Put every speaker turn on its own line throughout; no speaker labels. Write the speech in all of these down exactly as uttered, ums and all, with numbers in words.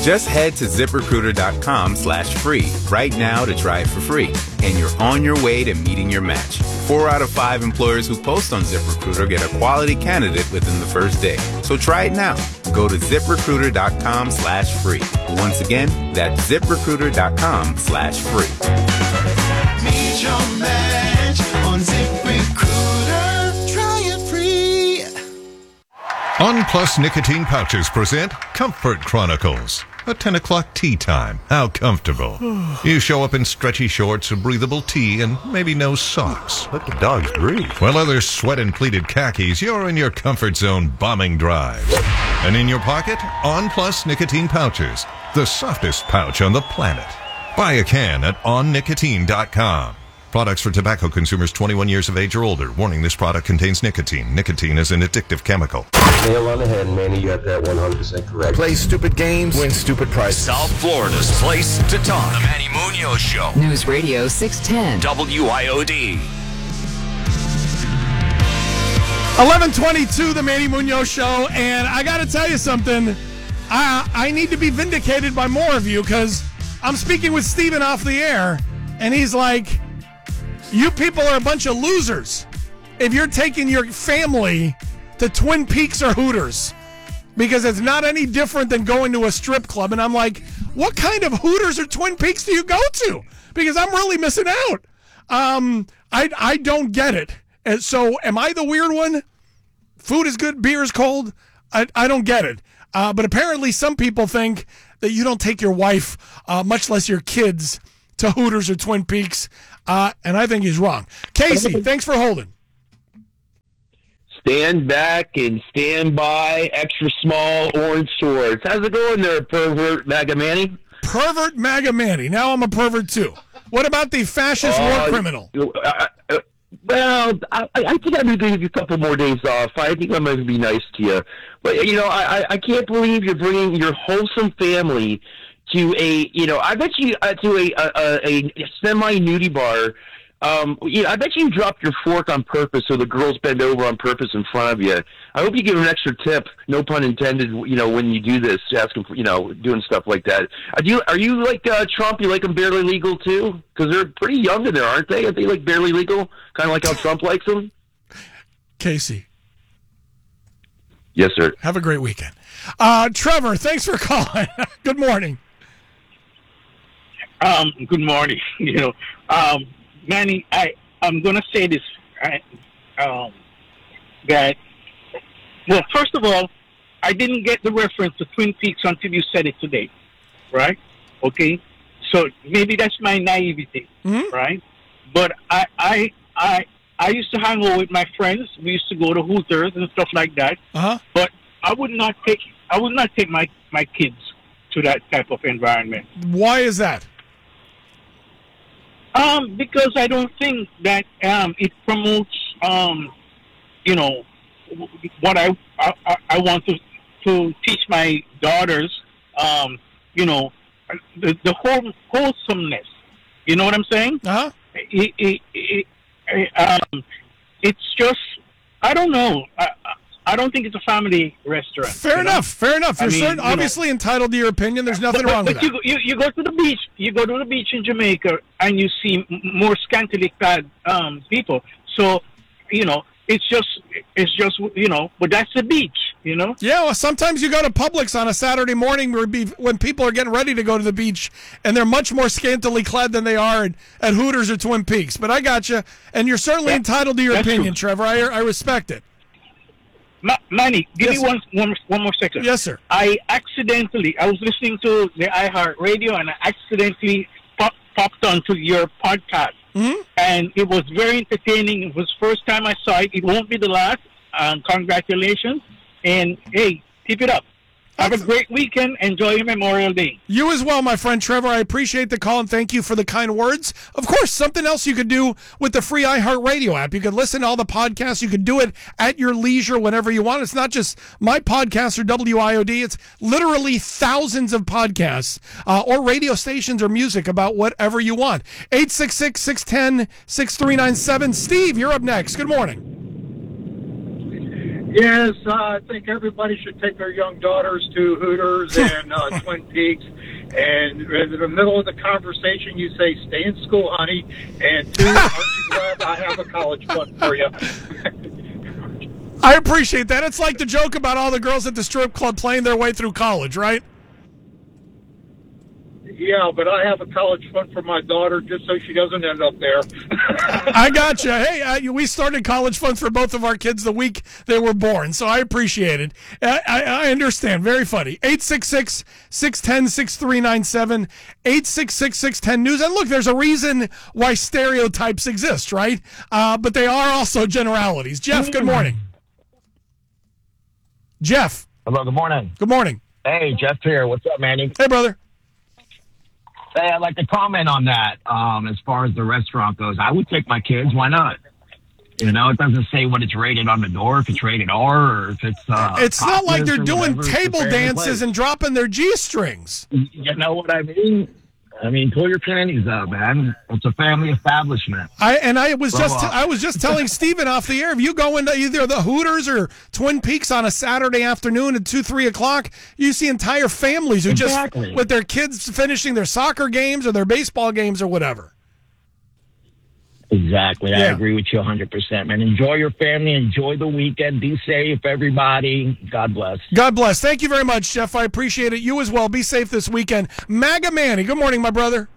Just head to ZipRecruiter.com slash free right now to try it for free. And you're on your way to meeting your match. Four out of five employers who post on ZipRecruiter get a quality candidate within the first day. So try it now. Go to ZipRecruiter.com slash free. Once again, that's ZipRecruiter.com slash free.
Meet your match on ZipRecruiter. Try it free.
On Plus Nicotine Pouches present Comfort Chronicles. A ten o'clock tea time. How comfortable. You show up in stretchy shorts, a breathable tee, and maybe no socks.
Let the dogs breathe.
While others sweat in pleated khakis, you're in your comfort zone bombing drives. And in your pocket, On Plus Nicotine Pouches. The softest pouch on the planet. Buy a can at on nicotine dot com. Products for tobacco consumers twenty-one years of age or older. Warning, this product contains nicotine. Nicotine is an addictive chemical.
Nail on the head, Manny. You got that one hundred percent correct.
Play stupid games, win stupid prizes.
South Florida's place to talk. The Manny Munoz Show.
News Radio six ten.
W I O D.
eleven twenty-two, the Manny Munoz Show, and I got to tell you something. I I need to be vindicated by more of you because I'm speaking with Steven off the air, and he's like, you people are a bunch of losers if you're taking your family to Twin Peaks or Hooters because it's not any different than going to a strip club. And I'm like, what kind of Hooters or Twin Peaks do you go to? Because I'm really missing out. Um, I, I don't get it. And so am I the weird one? Food is good, beer is cold. I, I don't get it. Uh, but apparently some people think that you don't take your wife, uh, much less your kids, to Hooters or Twin Peaks. Uh, and I think he's wrong. Casey, thanks for holding.
Stand back and stand by, extra small orange swords. How's it going there, pervert MAGA Manny?
Pervert MAGA Manny. Now I'm a pervert too. What about the fascist uh, war criminal?
Uh, uh, well, I, I think I'm going to give you a couple more days off. I think I'm going to be nice to you. But, you know, I, I can't believe you're bringing your wholesome family to a, you know, I bet you, uh, to a, a, a semi-nudie bar. Um, you know, I bet you dropped your fork on purpose so the girls bend over on purpose in front of you. I hope you give them an extra tip, no pun intended, you know, when you do this, ask them for, you know, doing stuff like that. Are you, are you like uh, Trump? You like them barely legal too? Because they're pretty young in there, aren't they? Are they like barely legal? Kind of like how Trump likes them?
Casey.
Yes, sir.
Have a great weekend. Uh, Trevor, thanks for calling. Good morning.
Um, good morning. You know, um, Manny, I, I'm going to say this, right, um, that, well, first of all, I didn't get the reference to Twin Peaks until you said it today, right? Okay? So maybe that's my naivety, mm-hmm. right? But I, I, I, I used to hang out with my friends. We used to go to Hooters and stuff like that.
Uh-huh.
But I would not take, I would not take my, my kids to that type of environment.
Why is that?
Um, because I don't think that um, it promotes, um, you know, what I I, I want to to teach my daughters, um, you know, the, the whole wholesomeness. You know what I'm saying?
Uh-huh.
It, it, it, it, um, it's just, I don't know. I, I don't think it's a family restaurant.
Fair enough. Know? Fair enough. You're
I mean,
certain,
you
obviously
know,
entitled to your opinion. There's nothing
but,
wrong
but
with
you,
that.
You, you go to the beach. You go to the beach in Jamaica, and you see more scantily clad um, people. So, you know, it's just, it's just, you know. But that's the beach, you know.
Yeah. Well, sometimes you go to Publix on a Saturday morning where be, when people are getting ready to go to the beach, and they're much more scantily clad than they are at, at Hooters or Twin Peaks. But I got you, and you're certainly
that,
entitled to your opinion,
true.
Trevor. I, I respect it.
Ma- Manny, give
yes,
me one, one, one more second.
Yes, sir.
I accidentally, I was listening to the iHeartRadio, and I accidentally pop, popped onto your podcast.
Mm-hmm.
And it was very entertaining. It was the first time I saw it. It won't be the last. Um, congratulations. And, hey, keep it up. Have a great weekend. Enjoy your Memorial Day.
You as well, my friend Trevor. I appreciate the call and thank you for the kind words. Of course, something else you could do with the free iHeartRadio app. You could listen to all the podcasts. You could do it at your leisure whenever you want. It's not just my podcast or W I O D. It's literally thousands of podcasts uh, or radio stations or music about whatever you want. eight six six, six one zero, six three nine seven. Steve, you're up next. Good morning.
Yes, uh, I think everybody should take their young daughters to Hooters and uh, Twin Peaks. And in the middle of the conversation, you say, "Stay in school, honey." And two, aren't you glad I have a college fund for you?
I appreciate that. It's like the joke about all the girls at the strip club playing their way through college, right?
Yeah, but I have a college fund for my daughter just so she doesn't end up there.
I gotcha. Hey, uh, we started college funds for both of our kids the week they were born, so I appreciate it. I, I, I understand. Very funny. eight six six, six one zero, six three nine seven, eight six six, six one zero, news. And look, there's a reason why stereotypes exist, right? Uh, but they are also generalities. Jeff, good morning. Jeff.
Hello, good morning.
Good morning.
Hey, Jeff here. What's up, Manny?
Hey, brother.
Hey, I'd like to comment on that. Um, as far as the restaurant goes, I would take my kids. Why not? You know, it doesn't say what it's rated on the door, if it's rated R or if it's. Uh,
it's not like they're doing
whatever.
table dances and dropping their G strings.
You know what I mean? I mean, pull your panties up, man. It's a family establishment.
I and I was
So,
just
uh,
I was just telling Steven off the air, if you go into either the Hooters or Twin Peaks on a Saturday afternoon at two, three o'clock, you see entire families who
Exactly.
just with their kids finishing their soccer games or their baseball games or whatever.
Exactly. I
Yeah.
agree with you one hundred percent, man. Enjoy your family. Enjoy the weekend. Be safe, everybody. God bless.
God bless. Thank you very much, Jeff. I appreciate it. You as well. Be safe this weekend. MAGA Manny, good morning, my brother.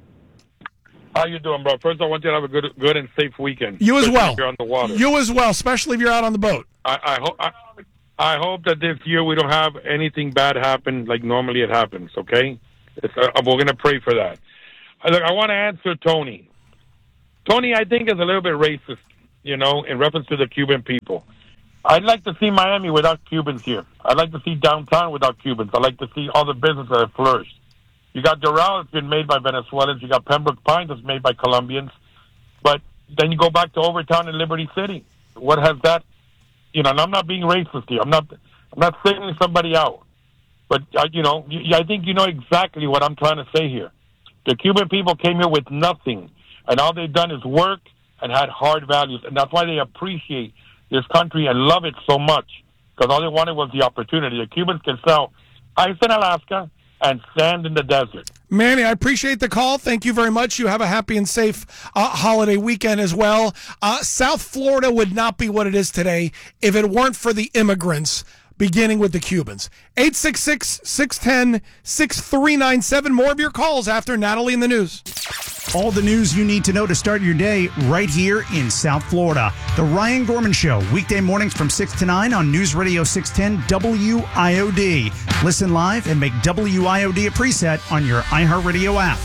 How you doing, bro? First, I want you to have a good, good and safe weekend.
You as
especially
well.
If you're on the water.
You as well, especially if you're out on the boat.
I, I hope. I, I hope that this year we don't have anything bad happen like normally it happens. Okay, it's, uh, we're gonna pray for that. I, look, I want to answer Tony. Tony, I think, is a little bit racist, you know, in reference to the Cuban people. I'd like to see Miami without Cubans here. I'd like to see downtown without Cubans. I'd like to see all the businesses that have flourished. You got Doral that's been made by Venezuelans. You got Pembroke Pines that's made by Colombians. But then you go back to Overtown and Liberty City. What has that? You know, and I'm not being racist here. I'm not. I'm not singling somebody out. But uh, you know, you, I think you know exactly what I'm trying to say here. The Cuban people came here with nothing, and all they've done is work and had hard values, and that's why they appreciate this country and love it so much, because all they wanted was the opportunity. The Cubans can sell ice in Alaska and sand in the desert.
Manny, I appreciate the call. Thank you very much. You have a happy and safe uh, holiday weekend as well. Uh, South Florida would not be what it is today if it weren't for the immigrants, beginning with the Cubans. eight six six, six one zero, six three nine seven. More of your calls after Natalie in the News.
All the news you need to know to start your day right here in South Florida. The Ryan Gorman Show, weekday mornings from six to nine on News Radio six ten W I O D. Listen live and make W I O D a preset on your iHeartRadio app.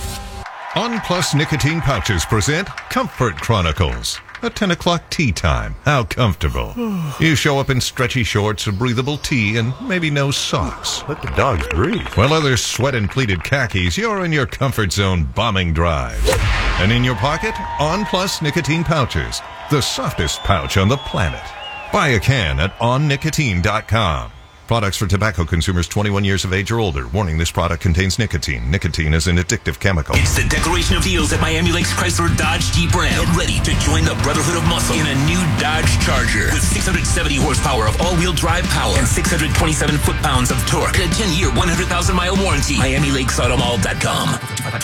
On Plus Nicotine Pouches present Comfort Chronicles. A ten o'clock tea time. How comfortable. You show up in stretchy shorts, a breathable tee, and maybe no socks.
Let the dogs breathe.
While others sweat in pleated khakis, you're in your comfort zone bombing drives. And in your pocket, On Plus Nicotine Pouches. The softest pouch on the planet. Buy a can at on nicotine dot com. Products for tobacco consumers twenty-one years of age or older. Warning, this product contains nicotine. Nicotine is an addictive chemical.
It's the declaration of deals at Miami Lakes Chrysler Dodge Jeep Ram. Get ready to join the Brotherhood of Muscle in a new Dodge Charger with six hundred seventy horsepower of all-wheel drive power and six hundred twenty-seven foot-pounds of torque. And a ten-year, one hundred thousand mile warranty. Miami Lakes Auto Mall dot com.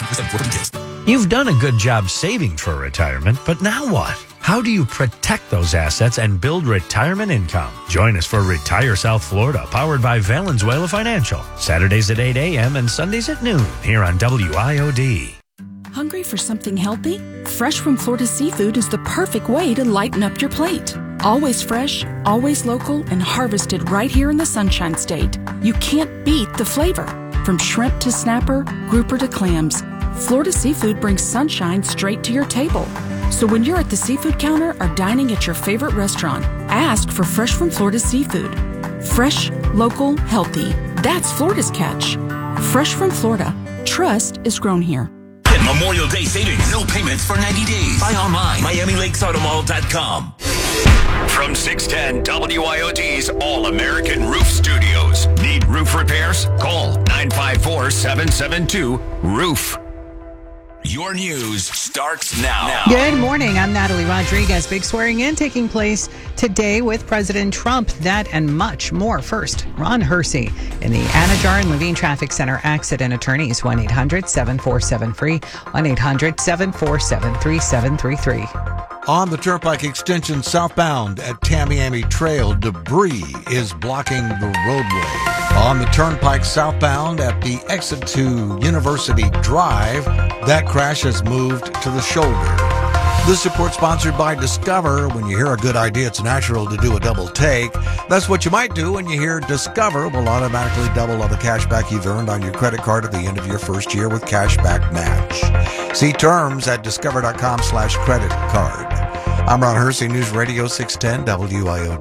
You've done a good job saving for retirement, but now what? How do you protect those assets and build retirement income? Join us for Retire South Florida, powered by Valenzuela Financial. Saturdays at eight a.m. and Sundays at noon here on W I O D.
Hungry for something healthy? Fresh from Florida Seafood is the perfect way to lighten up your plate. Always fresh, always local, and harvested right here in the Sunshine State. You can't beat the flavor. From shrimp to snapper, grouper to clams, Florida Seafood brings sunshine straight to your table. So when you're at the seafood counter or dining at your favorite restaurant, ask for Fresh from Florida Seafood. Fresh, local, healthy. That's Florida's catch. Fresh from Florida. Trust is grown here.
Get Memorial Day savings. No payments for ninety days. Buy online. Miami Lakes Auto Mall dot com.
From six ten W I O D's All-American Roof Studios. Need roof repairs? Call nine five four, seven seven two, ROOF. Your news starts now.
Good morning. I'm Natalie Rodriguez. Big swearing in taking place today with President Trump. That and much more. First, Ron Hersey in the Anajar and Levine Traffic Center accident attorneys. one eight hundred seven four seven free. one eight hundred seven four seven three seven three three.
On the Turnpike extension southbound at Tamiami Trail, debris is blocking the roadway. On the Turnpike southbound at the exit to University Drive, that crash has moved to the shoulder. This report sponsored by Discover. When you hear a good idea, it's natural to do a double take. That's what you might do when you hear Discover will automatically double all the cash back you've earned on your credit card at the end of your first year with Cashback Match. See terms at discover.com slash credit card. I'm Ron Hersey, News Radio six ten W I O D.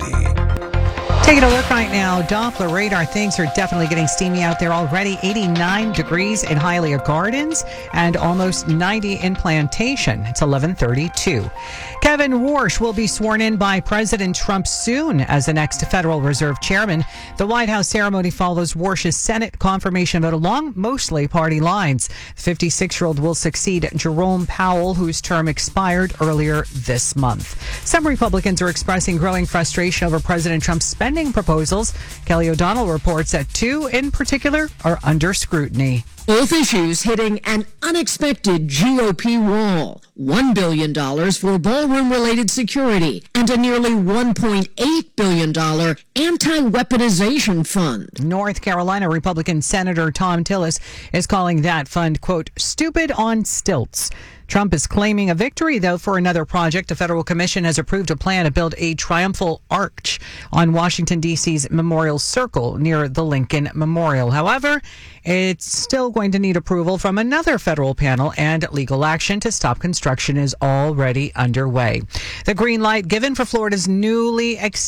Taking a look right now, Doppler radar. Things are definitely getting steamy out there already. eighty-nine degrees in Hialeah Gardens and almost ninety in Plantation. It's eleven thirty-two. Kevin Warsh will be sworn in by President Trump soon as the next Federal Reserve Chairman. The White House ceremony follows Warsh's Senate confirmation vote along mostly party lines. The fifty-six-year-old will succeed Jerome Powell, whose term expired earlier this month. Some Republicans are expressing growing frustration over President Trump's spending proposals. Kelly O'Donnell reports that two in particular are under scrutiny.
Both issues hitting an unexpected G O P wall. one billion dollars for ballroom-related security and a nearly one point eight billion dollars anti-weaponization fund.
North Carolina Republican Senator Tom Tillis is calling that fund, quote, stupid on stilts. Trump is claiming a victory, though, for another project. A federal commission has approved a plan to build a triumphal arch on Washington, D C's Memorial Circle near the Lincoln Memorial. However, it's still going to need approval from another federal panel, and legal action to stop construction is already underway. The green light given for Florida's newly